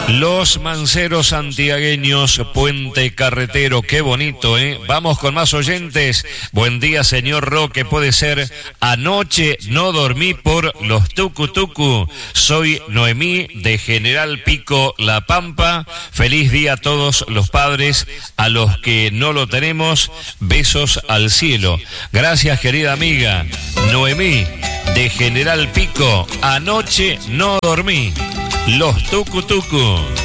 Los Manceros santiagueños, Puente Carretero, qué bonito, ¿eh? Vamos con más oyentes. Buen día, señor Roque, puede ser. Anoche no dormí por los tucu-tucu. Soy Noemí de General Pico, La Pampa. Feliz día a todos los padres, a los que no lo tenemos. Besos al cielo. Gracias, querida amiga Noemí de General Pico. Anoche no dormí. Los tucu-tucu.